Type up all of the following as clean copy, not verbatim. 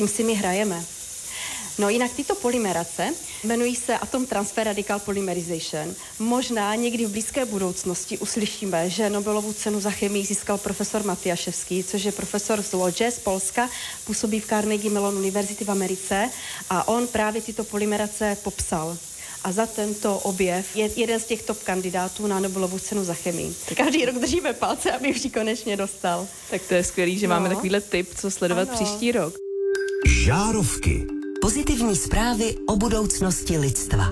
tím si my hrajeme. No jinak tyto polymerace jmenují se Atom Transfer Radical Polymerization. Možná někdy v blízké budoucnosti uslyšíme, že Nobelovu cenu za chemii získal profesor Matyáševský, což je profesor z Łodzi, z Polska, působí v Carnegie Mellon University v Americe a on právě tyto polymerace popsal. A za tento objev je jeden z těch top kandidátů na Nobelovu cenu za chemii. Každý rok držíme palce, aby už ji konečně dostal. Tak to je skvělý, že máme takovýhle tip, co sledovat příští rok. Žárovky. Pozitivní zprávy o budoucnosti lidstva.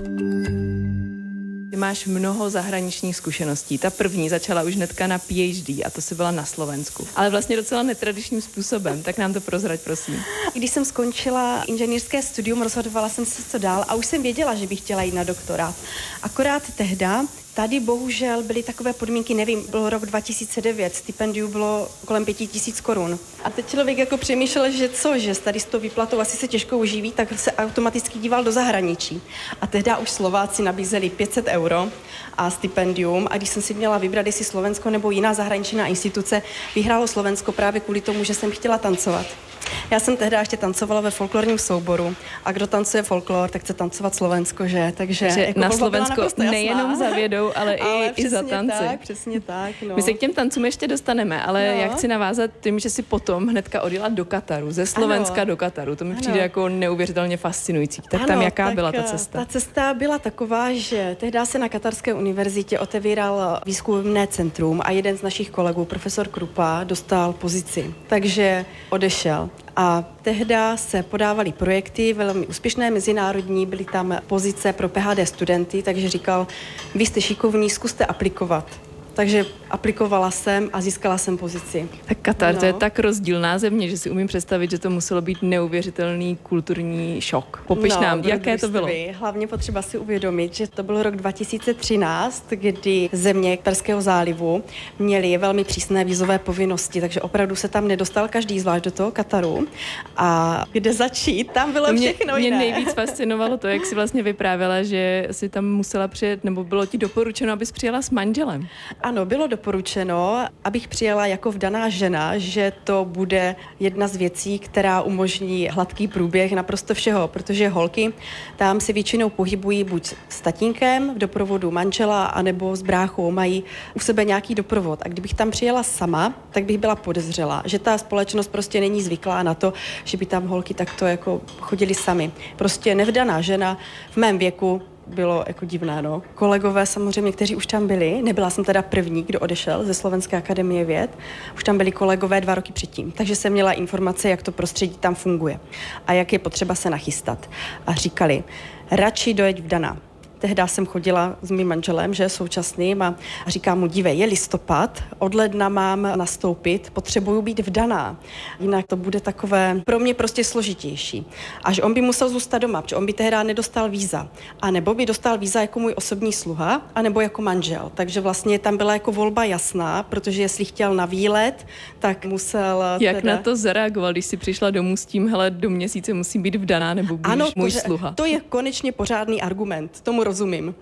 Ty máš mnoho zahraničních zkušeností. Ta první začala už hnedka na PhD a to si byla na Slovensku. Ale vlastně docela netradičním způsobem, tak nám to prozrať, prosím. Když jsem skončila inženýrské studium, rozhodovala jsem se, co dál a už jsem věděla, že bych chtěla jít na doktorát. Akorát tehda tady bohužel byly takové podmínky, nevím, byl rok 2009, stipendium bylo kolem 5 000 korun. A teď člověk jako přemýšlel, že co, že tady s tou výplatou asi se těžko uživí, tak se automaticky díval do zahraničí. A tehda už Slováci nabízeli 500 euro a stipendium a když jsem si měla vybrat, jestli Slovensko nebo jiná zahraničná instituce, vyhrálo Slovensko právě kvůli tomu, že jsem chtěla tancovat. Já jsem tehdy ještě tancovala ve folklorním souboru a kdo tancuje folklor, tak chce tancovat Slovensko, že? Takže jako na Slovensko nejenom za vědou, ale i za tanci. Tak, přesně tak. No. My se k těm tancům ještě dostaneme, ale já chci navázat tím, že si potom hnedka odjela do Kataru, ze Slovenska do Kataru. To mi přijde jako neuvěřitelně fascinující. Tak tam jaká byla ta cesta? Ta cesta byla taková, že tehdy se na Katarské univerzitě otevíral výzkumné centrum a jeden z našich kolegů, profesor Krupa, dostal pozici. Takže odešel. A tehdy se podávaly projekty, velmi úspěšné mezinárodní, byly tam pozice pro PhD studenty, takže říkal, vy jste šikovní, zkuste aplikovat. Takže aplikovala jsem a získala jsem pozici. Tak Katar, to je tak rozdílná země, že si umím představit, že to muselo být neuvěřitelný kulturní šok. Popiš nám, jaké to bylo? Hlavně potřeba si uvědomit, že to byl rok 2013, kdy země Perského zálivu měly velmi přísné vízové povinnosti, takže opravdu se tam nedostal každý, zvlášť do toho Kataru. A kde začít, tam bylo všechno jiné. Mě nejvíc fascinovalo to, jak si vlastně vyprávěla, že si tam musela přijet, nebo bylo ti doporučeno, abys přijela s manželem. Ano, bylo doporučeno, abych přijela jako vdaná žena, že to bude jedna z věcí, která umožní hladký průběh naprosto všeho, protože holky tam si většinou pohybují buď s tatínkem v doprovodu manžela, anebo s bráchou, mají u sebe nějaký doprovod. A kdybych tam přijela sama, tak bych byla podezřela, že ta společnost prostě není zvyklá na to, že by tam holky takto jako chodily sami. Prostě nevdaná žena v mém věku bylo jako divné, no. Kolegové samozřejmě, kteří už tam byli, nebyla jsem teda první, kdo odešel ze Slovenské akademie věd, už tam byli kolegové 2 roky předtím, takže jsem měla informace, jak to prostředí tam funguje a jak je potřeba se nachystat. A říkali, radši dojeď vdaná. Tehdy jsem chodila s mým manželem, že současným, a říkám mu, dívej, je listopad, od ledna mám nastoupit, potřebuju být vdaná. Jinak to bude takové pro mě prostě složitější. Až on by musel zůstat doma, protože on by tehdy nedostal víza. A nebo by dostal víza jako můj osobní sluha, anebo jako manžel. Takže vlastně tam byla jako volba jasná, protože jestli chtěl na výlet, tak musel... Jak na to zareagoval, když si přišla domů s tím, hele, do měsíce musím být vdaná, nebo budeš můj sluha? To je konečně pořádný argument, tomu rozumím.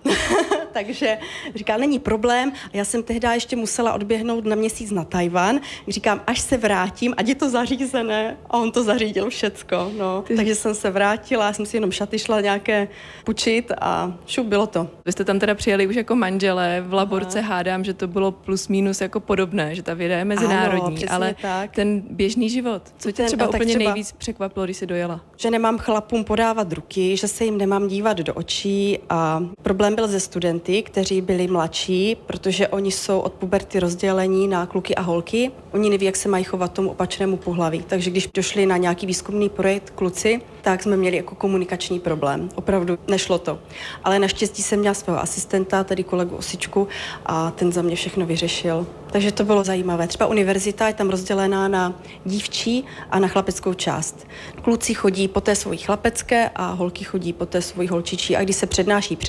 Takže říkal, není problém. Já jsem tehdy ještě musela odběhnout na měsíc na Tajvan. Říkám, až se vrátím, ať je to zařízené. A on to zařídil všecko. No. Takže jsem se vrátila, jsem si jenom šaty šla nějaké půjčit a šup, bylo to. Vy jste tam teda přijeli už jako manželé, v Laborce hádám, že to bylo plus minus jako podobné, že ta věda je mezinárodní, ano, ale tak. Ten běžný život, co tě třeba úplně nejvíc překvapilo, když jsi dojela? Že nemám chlapům podávat ruky, že se jim nemám dívat do očí a problém byl ze studenty, kteří byli mladší, protože oni jsou od puberty rozdělení na kluky a holky. Oni neví, jak se mají chovat tomu opačnému pohlaví. Takže když došli na nějaký výzkumný projekt kluci, tak jsme měli jako komunikační problém. Opravdu nešlo to. Ale naštěstí jsem měla svého asistenta, tedy kolegu Osičku, a ten za mě všechno vyřešil. Takže to bylo zajímavé. Třeba univerzita je tam rozdělená na dívčí a na chlapeckou část. Kluci chodí po té svojí chlapecké a holky chodí po té svojí holčičí. A když se přednáší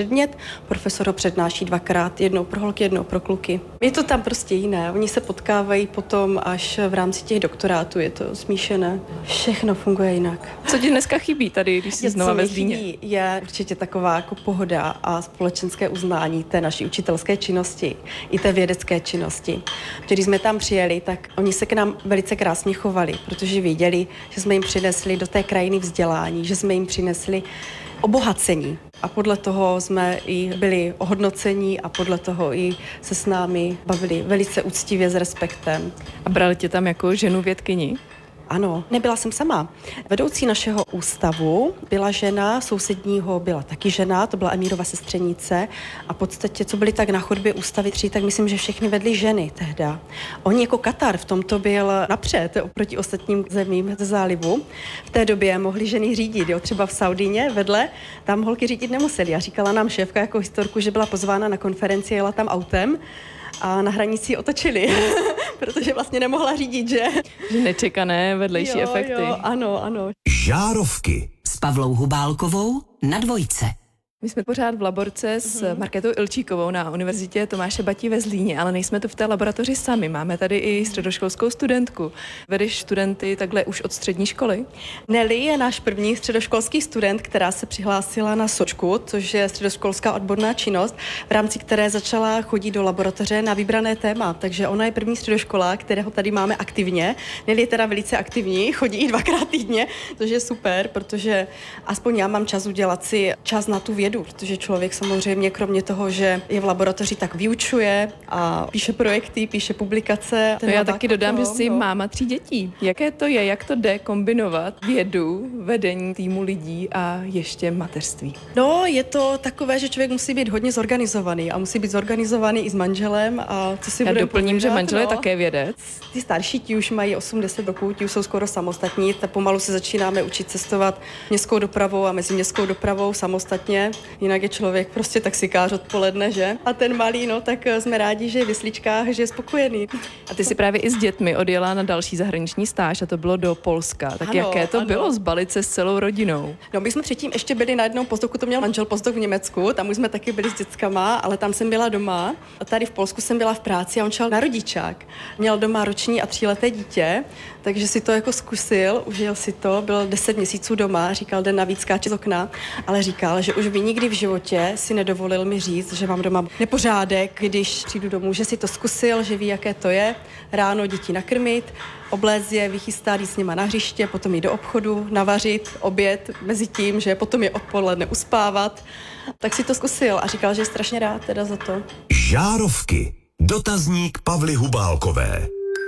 předmět, profesor ho přednáší 2krát, jednou pro holky, jednou pro kluky. Je to tam prostě jiné, oni se potkávají potom až v rámci těch doktorátů, je to smíšené. Všechno funguje jinak. Co ti dneska chybí tady, když jsi znova ve Zlíně? Je určitě taková jako pohoda a společenské uznání té naší učitelské činnosti i té vědecké činnosti. Když jsme tam přijeli, tak oni se k nám velice krásně chovali, protože věděli, že jsme jim přinesli do té krajiny vzdělání, že jsme jim přinesli obohacení. A podle toho jsme i byli ohodnocení a podle toho i se s námi bavili velice úctivě s respektem. A brali tě tam jako ženu vědkyni? Ano, nebyla jsem sama. Vedoucí našeho ústavu byla žena, sousedního byla taky žena, to byla Emírova sestřenice a v podstatě, co byli tak na chodbě ústavy 3, tak myslím, že všechny vedly ženy tehda. Oni jako Katar v tomto byl napřed oproti ostatním zemím ze zálivu. V té době mohly ženy řídit, jo, třeba v Saudíně vedle, tam holky řídit nemuseli. A říkala nám šéfka jako historku, že byla pozvána na konferenci, jela tam autem a na hranici otočili, protože vlastně nemohla řídit, že? Nečekané vedlejší efekty. Jo, ano. Žárovky s Pavlou Hubálkovou na Dvojce. My jsme pořád v laborce s Markétou Ilčíkovou na Univerzitě Tomáše Bati ve Zlíně, ale nejsme tu v té laboratoři sami. Máme tady i středoškolskou studentku. Vedeš studenty takhle už od střední školy? Nelly je náš první středoškolský student, která se přihlásila na SOČku, což je středoškolská odborná činnost, v rámci které začala chodit do laboratoře na vybrané téma. Takže ona je první středoškolák, kterého tady máme aktivně. Nelly je teda velice aktivní, chodí i 2krát týdně, což je super, protože aspoň já mám čas udělat si čas na tu vědu, protože člověk samozřejmě kromě toho, že je v laboratoři, tak vyučuje a píše projekty, píše publikace. No já taky dodám, že jsi máma 3 dětí. Jaké to je, jak to jde kombinovat vědu, vedení týmu lidí a ještě mateřství? No, je to takové, že člověk musí být hodně zorganizovaný a musí být zorganizovaný i s manželem a co si budeme doplním, povídat, že manžel je také vědec. Ty starší, ti už mají 8-10 roků, ti už jsou skoro samostatní, tak pomalu se začínáme učit cestovat městskou dopravou a meziměstskou dopravou samostatně. Jinak je člověk prostě taxikář odpoledne, že? A ten malý, no, tak jsme rádi, že je v jesličkách, že je spokojený. A ty si právě i s dětmi odjela na další zahraniční stáž a to bylo do Polska. Tak ano, jaké to bylo zbalit se s celou rodinou? No, my jsme předtím ještě byli na jednom postdoku, to měl manžel postdok v Německu, tam už jsme taky byli s dětskama, ale tam jsem byla doma. A tady v Polsku jsem byla v práci a on šel na rodičák. Měl doma roční a 3leté dítě, takže si to jako zkusil, užil si to, byl 10 měsíců doma, říkal, den navíc skáče z okna, ale říkal, že už by nikdy v životě si nedovolil mi říct, že mám doma nepořádek, když přijdu domů, že si to zkusil, že ví, jaké to je, ráno děti nakrmit, oblézt je, vychystat, jít s nima na hřiště, potom jít do obchodu, navařit oběd, mezi tím, že potom je odpoledne uspávat. Tak si to zkusil a říkal, že je strašně rád teda za to. Žárovky. Dotazník Pavly Hubálkové.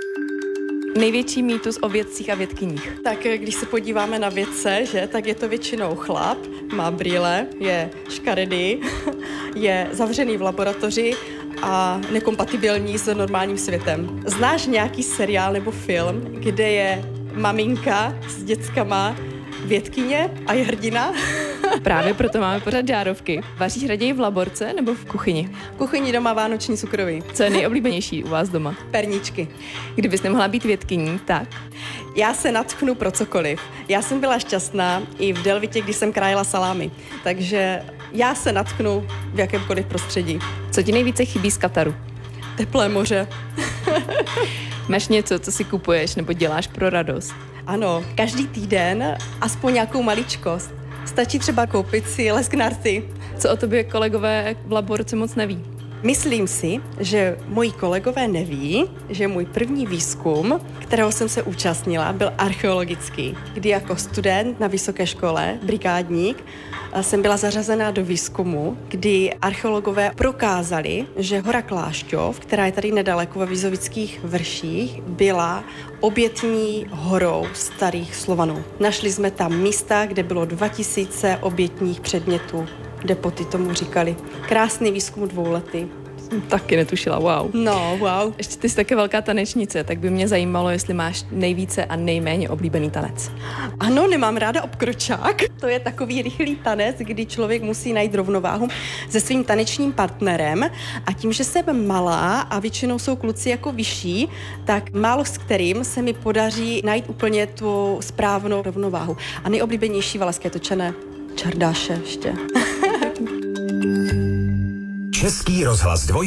Největší mýtus o vědcích a vědkyních. Tak když se podíváme na vědce, že, tak je to většinou chlap, má brýle, je škaredý, je zavřený v laboratoři a nekompatibilní s normálním světem. Znáš nějaký seriál nebo film, kde je maminka s dětskama vědkyně a je hrdina? Právě proto máme pořád žárovky. Vaříš raději v laborce nebo v kuchyni? V kuchyni doma vánoční cukroví. Co je nejoblíbenější u vás doma? Perníčky. Kdybys nemohla být vědkyní, tak? Já se nadchnu pro cokoliv. Já jsem byla šťastná i v Delvitě, když jsem krájela salámy. Takže já se nadchnu v jakémkoliv prostředí. Co ti nejvíce chybí z Kataru? Teplé moře. Máš něco, co si kupuješ nebo děláš pro radost? Ano, každý týden aspoň nějakou maličkost. Stačí třeba koupit si lesknarty. Co o tobě kolegové v laborce moc neví? Myslím si, že moji kolegové neví, že můj první výzkum, kterého jsem se účastnila, byl archeologický, kdy jako student na vysoké škole, brigádník, jsem byla zařazena do výzkumu, kdy archeologové prokázali, že hora Klášťov, která je tady nedaleko ve Vizovických vrších, byla obětní horou starých Slovanů. Našli jsme tam místa, kde bylo 2000 obětních předmětů. Depoty tomu říkali. Krásný výzkum 2letý. Taky netušila, wow. No, wow. Ještě ty jsi také velká tanečnice, tak by mě zajímalo, jestli máš nejvíce a nejméně oblíbený tanec. Ano, nemám ráda obkročák. To je takový rychlý tanec, kdy člověk musí najít rovnováhu se svým tanečním partnerem a tím, že jsem malá a většinou jsou kluci jako vyšší, tak málo s kterým se mi podaří najít úplně tu správnou rovnováhu. A nejoblíbenější valašské točené čardáše ještě. Český rozhlas 2,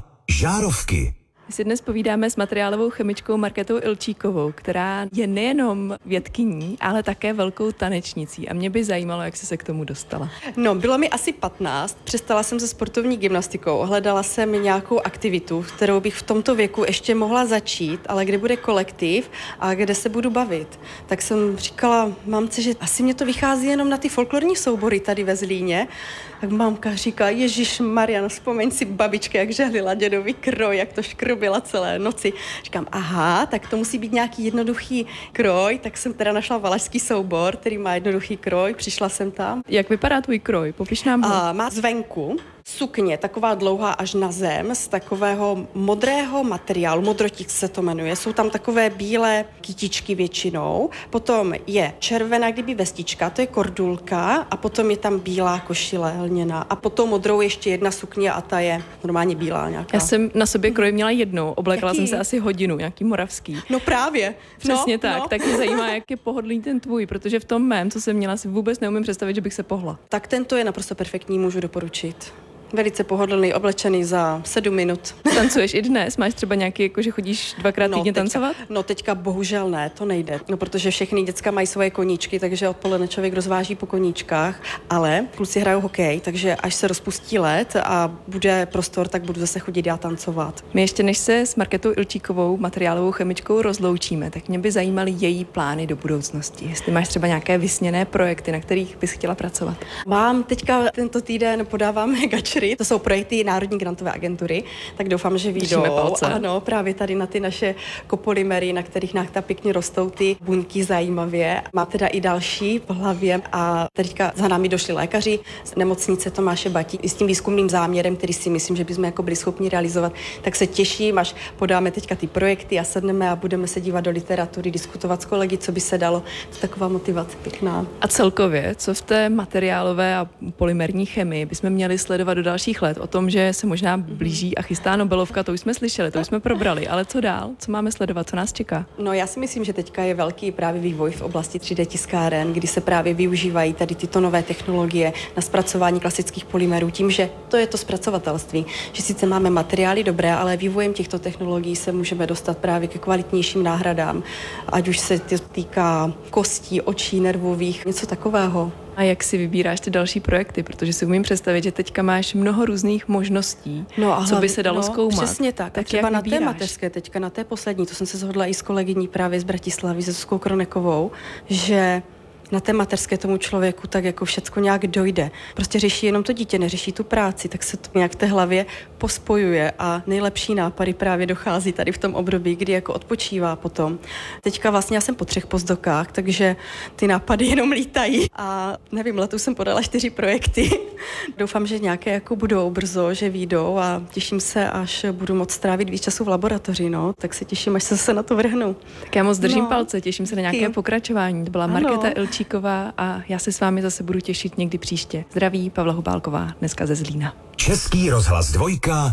Žárovky. My si dnes povídáme s materiálovou chemičkou Markétou Ilčíkovou, která je nejenom vědkyní, ale také velkou tanečnicí. A mě by zajímalo, jak jsi se k tomu dostala. No, bylo mi asi 15, přestala jsem se sportovní gymnastikou, hledala jsem nějakou aktivitu, kterou bych v tomto věku ještě mohla začít, ale kde bude kolektiv a kde se budu bavit. Tak jsem říkala mamce, že asi mě to vychází jenom na ty folklorní soubory tady ve Zlíně. Tak mamka říká, Ježišmarja, vzpomeň si babička, jak žehlila dědový kroj, jak to škrobila celé noci. Říkám, aha, tak to musí být nějaký jednoduchý kroj, tak jsem teda našla valašský soubor, který má jednoduchý kroj, přišla jsem tam. Jak vypadá tvůj kroj? Popiš nám ho. Má zvenku sukně, taková dlouhá až na zem, z takového modrého materiálu, modrotík se to jmenuje. Jsou tam takové bílé kytičky většinou, potom je červená, kdyby vestička, to je kordulka a potom je tam bílá košile lněná a potom modrou ještě jedna sukně a ta je normálně bílá nějaká. Já jsem na sobě kroj měla jednou, oblekla Jaký? jsem se asi hodinu, nějaký moravský. No právě. Přesně tak, no. tak mě zajímá, jak je pohodlný ten tvůj, protože v tom mém, co jsem měla, si vůbec neumím představit, že bych se pohla. Tak tento je naprosto perfektní, můžu doporučit. Velice pohodlný, oblečený za 7 minut. Tancuješ i dnes? Máš třeba nějaký, jako že chodíš 2krát týdně tancovat? No teďka bohužel ne, to nejde. No protože všechny děcka mají svoje koníčky, takže odpoledne člověk rozváží po koníčkách, ale kluci hrajou hokej, takže až se rozpustí led a bude prostor, tak budu zase chodit já tancovat. My ještě než se s Markétou Ilčíkovou, materiálovou chemičkou, rozloučíme, tak mě by zajímaly její plány do budoucnosti. Jestli máš třeba nějaké vysněné projekty, na kterých bys chtěla pracovat. Mám teďka tento týden podávám gačery, to jsou projekty Národní grantové agentury, tak doufám, že vyjdou. Držíme palce. Ano, právě tady na ty naše kopolymery, na kterých nám tak pěkně rostou ty buňky zajímavě. Mám teda i další v hlavě a teďka za námi došli lékaři z nemocnice Tomáše Bati i s tím výzkumným záměrem, který si myslím, že bychom jako byli schopni realizovat, tak se těším, až podáme teďka ty projekty a sedneme a budeme se dívat do literatury, diskutovat s kolegy, co by se dalo. To je taková motivace pěkná. A celkově, co v té materiálové a polymerní chemii bychom měli sledovat do dalších let? O tom, že se možná blíží a chystá Nobelovka, to už jsme slyšeli, to už jsme probrali, ale co dál? Co máme sledovat? Co nás čeká? No já si myslím, že teďka je velký právě vývoj v oblasti 3D tiskáren, kdy se právě využívají tady tyto nové technologie na zpracování klasických polymerů, tím, že to je to zpracovatelství, že sice máme materiály dobré, ale vývojem těchto technologií se můžeme dostat právě ke kvalitnějším náhradám, ať už se to týká kostí, očí, nervových, něco takového. A jak si vybíráš ty další projekty? Protože si umím představit, že teďka máš mnoho různých možností, co by se dalo zkoumat. Přesně tak. Tak třeba jak na té vybíráš? mateřské, teďka na té poslední, to jsem se shodla i s kolegyní právě z Bratislavy, se Zuzkou Kronekovou, že na té mateřské tomu člověku tak jako všecko nějak dojde. Prostě řeší jenom to dítě, neřeší tu práci, tak se to nějak v té hlavě pospojuje a nejlepší nápady právě dochází tady v tom období, kdy jako odpočívá potom. Teďka vlastně já jsem po 3 postdokách, takže ty nápady jenom lítají a nevím, letos jsem podala 4 projekty. Doufám, že nějaké jako budou brzo, že vyjdou a těším se, až budu moct strávit víc času v laboratoři, no, tak se těším, až se na to vrhnu. Tak já moc držím palce, těším se na nějaké pokračování. To byla Markéta Ilčíková a já se s vámi zase budu těšit někdy příště. Zdraví, Pavla Hubálková, dneska ze Zlína. Český rozhlas 2,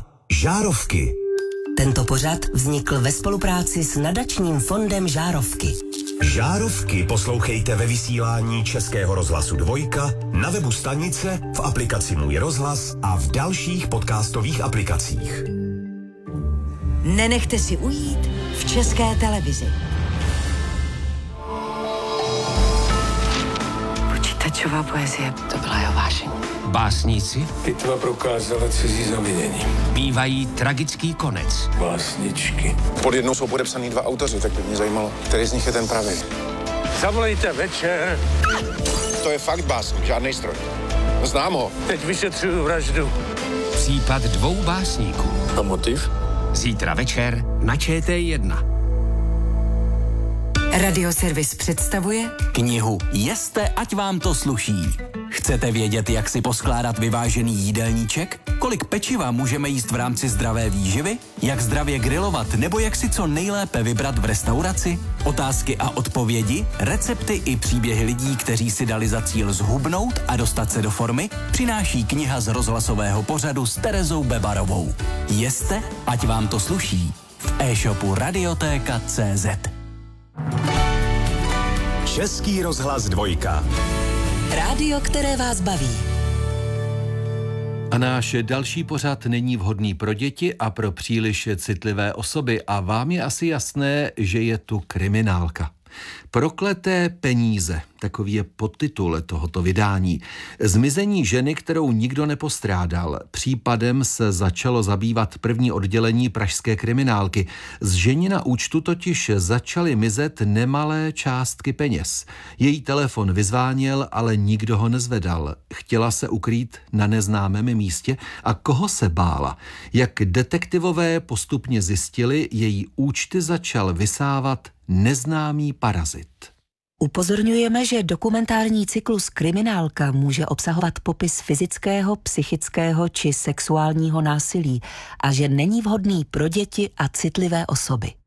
Žárovky. Tento pořad vznikl ve spolupráci s nadačním fondem Žárovky. Žárovky poslouchejte ve vysílání Českého rozhlasu 2, na webu stanice, v aplikaci Můj rozhlas a v dalších podcastových aplikacích. Nenechte si ujít v České televizi. Počítačová poezie, to byla jeho vášeň. Básníci Pitva prokázala cizí zavinění. bývají tragický konec. Básničky. Pod jednou jsou podepsaný 2 autoři, tak by mě zajímalo, který z nich je ten pravý. Zavolejte večer. To je fakt básník, žádnej stroj. Znám ho. Teď vyšetřuju vraždu. Případ 2 básníků. A motiv? Zítra večer na ČT1. Radioservis představuje Knihu Jeste, ať vám to sluší. Chcete vědět, jak si poskládat vyvážený jídelníček? Kolik pečiva můžeme jíst v rámci zdravé výživy? Jak zdravě grilovat nebo jak si co nejlépe vybrat v restauraci? Otázky a odpovědi, recepty i příběhy lidí, kteří si dali za cíl zhubnout a dostat se do formy, přináší kniha z rozhlasového pořadu s Terezou Bebarovou. Jeste, ať vám to sluší. V e-shopu Radiotéka.cz. Český rozhlas 2. rádio, které vás baví. A náš další pořad není vhodný pro děti a pro příliš citlivé osoby a vám je asi jasné, že je tu kriminálka. Prokleté peníze, takový je podtitul tohoto vydání. Zmizení ženy, kterou nikdo nepostrádal. Případem se začalo zabývat první oddělení pražské kriminálky. Z ženina účtu totiž začaly mizet nemalé částky peněz. Její telefon vyzváněl, ale nikdo ho nezvedal. Chtěla se ukrýt na neznámém místě a koho se bála? Jak detektivové postupně zjistili, její účty začal vysávat neznámý parazit. Upozorňujeme, že dokumentární cyklus Kriminálka může obsahovat popis fyzického, psychického či sexuálního násilí a že není vhodný pro děti a citlivé osoby.